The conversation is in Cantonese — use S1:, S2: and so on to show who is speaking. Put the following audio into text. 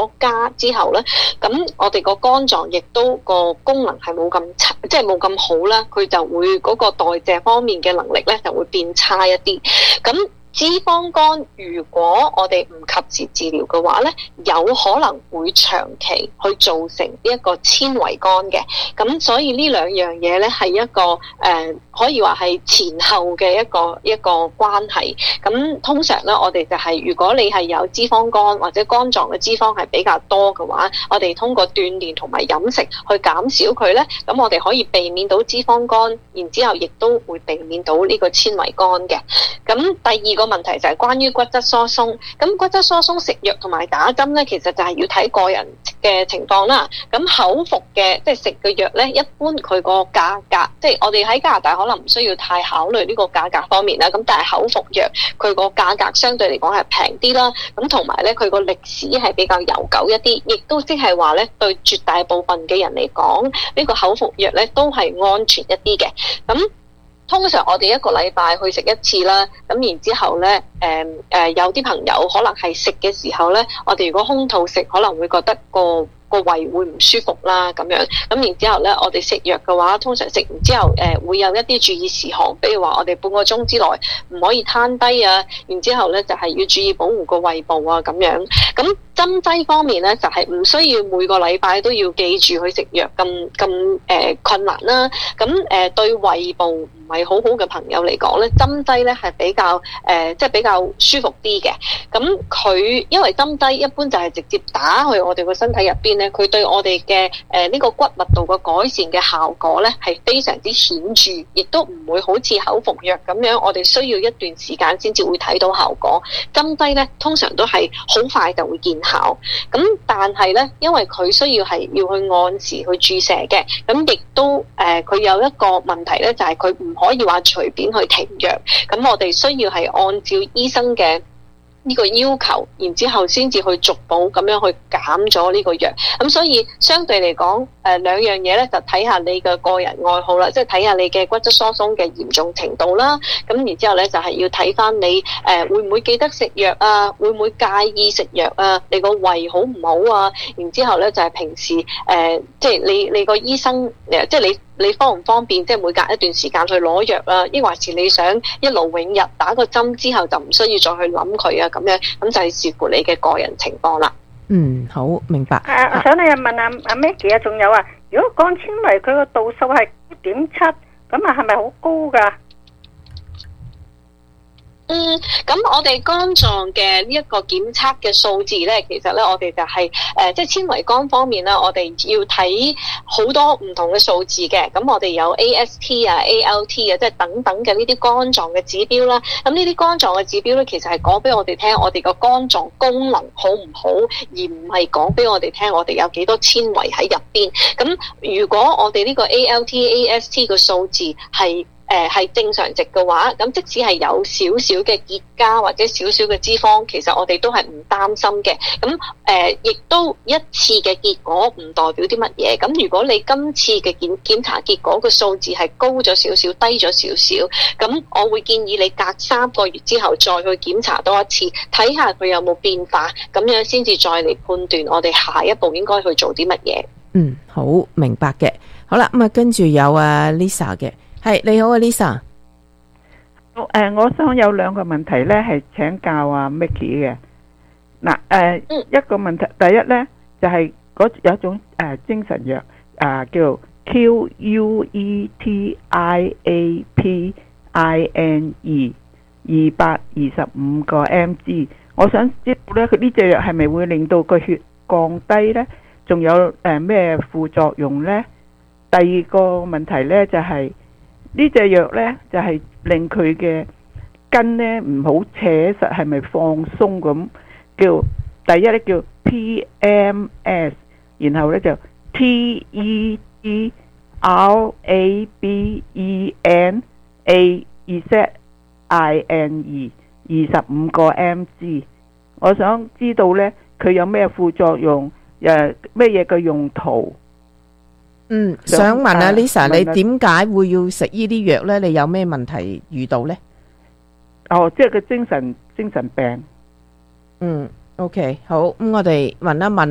S1: 咗痂之後咧，咁我哋個肝臟亦都個功能係冇咁差，即係冇咁好啦，佢就會嗰個代謝方面嘅能力咧就會變差一啲。咁脂肪肝如果我哋唔及時治療嘅話咧，有可能會長期去造成呢一個纖維肝嘅。咁所以呢兩樣嘢咧係一個可以話係前後嘅一個關係。咁通常咧，我哋就係如果你係有脂肪肝或者肝臟嘅脂肪係比較多嘅話，我哋通過鍛鍊同埋飲食去減少佢咧，咁我哋可以避免到脂肪肝，然之後亦都會避免到呢個纖維肝嘅。咁第二個問題就係關於骨質疏鬆。咁骨質疏鬆食藥同埋打針咧，其實就係要睇個人嘅情況啦。咁口服嘅即係食嘅藥咧，一般佢個價格，即係我哋喺加拿大可能唔需要太考慮呢個價格方面啦。咁但係口服藥佢個價格相對嚟講係平啲啦。咁同埋咧，佢個歷史係比較悠久一啲，亦都即係話咧，對絕大部分嘅人嚟講，呢個口服藥咧都係安全一啲嘅。咁通常我哋一個禮拜去食一次啦，咁然之後咧，有啲朋友可能係食嘅時候咧，我哋如果空肚食，可能會覺得個胃會唔舒服啦咁樣。咁然之後咧，我哋食藥嘅話，通常食完之後，會有一啲注意事項，比如話我哋半個鐘之內唔可以攤低啊，然之後咧就係要注意保護個胃部啊咁樣。咁針劑方面咧，就係唔需要每個禮拜都要記住去食藥咁困難啦。咁對胃部唔係好好嘅朋友嚟講咧，針劑咧係比較即係比較舒服啲嘅。咁佢因為針劑一般就係直接打去我哋個身體入邊咧，佢對我哋嘅呢個骨密度嘅改善嘅效果咧係非常之顯著，亦都唔會好似口服藥咁樣，我哋需要一段時間先至會睇到效果。針劑咧通常都係好快就會見效。咁但係咧，因為佢需要係要去按時去注射嘅，咁亦都佢有一個問題咧，就係佢唔可以話隨便去停藥。咁我哋需要係按照醫生嘅呢個要求，然之後先至去逐步咁樣去減咗呢個藥。咁所以相對嚟講，兩樣嘢咧就睇下你嘅個人愛好啦，即係睇下你嘅骨質疏鬆嘅嚴重程度啦。咁然之後咧就係要睇翻你會唔會記得食藥啊，會唔會介意食藥啊，你個胃好唔好啊？然之後咧就係平時即係你個醫生即係你方唔方便，即係每隔一段時間去攞藥啊？抑或是你想一勞永逸打個針之後就唔需要再去諗佢啊？咁樣咁就係視乎你嘅個人情況啦。
S2: 嗯，好明白。
S3: 我想你問下阿 Maggie 啊，仲有啊，如果肝纖維佢個度數係1.7，咁啊係咪好高噶？
S1: 咁我哋肝臟嘅呢一個檢測嘅數字咧，其實咧我哋就係即係纖維肝方面啦，我哋要睇好多唔同嘅數字嘅。咁我哋有 AST 啊、ALT 啊，即係等等嘅呢啲肝臟嘅指標啦。咁呢啲肝臟嘅指標咧，其實係講俾我哋聽，我哋個肝臟功能好唔好，而唔係講俾我哋聽我哋有幾多纖維喺入邊。咁如果我哋呢個 ALT、AST 嘅數字係正常值嘅話，咁即使係有少少嘅結痂或者少少嘅脂肪，其實我哋都係唔擔心嘅。咁亦都一次嘅結果唔代表啲乜嘢。咁如果你今次嘅檢查結果個數字係高咗少少、低咗少少，咁我會建議你隔3個月之後再去檢查多一次，睇下佢有冇變化，咁樣先至再嚟判斷我哋下一步應該去做啲乜嘢。
S2: 好明白嘅。好啦，咁啊跟住有Lisa 嘅。係，你好啊 Lisa。
S4: 我想有2個問題咧，係請教阿 Maggie 嘅。一個問題，第一咧就係有一種精神藥叫 QUETIAPINE 225個 mg。我想知道咧，佢呢隻藥係咪會令到個血降低咧？仲有咩副作用咧？第二個問題咧就係呢隻藥呢，就係令佢嘅筋呢唔好扯實，係咪放鬆咁？第一呢叫 PMS， 然後呢就 TEDRABENAZINE 25個 mg。我想知道呢，佢有咩副作用？咩嘢嘅用途？
S2: 想問下 Lisa， 你點解會要食呢啲藥呢？你有咩問題遇到呢？
S4: 即係個精神病。
S2: OK，好，咁我哋問一問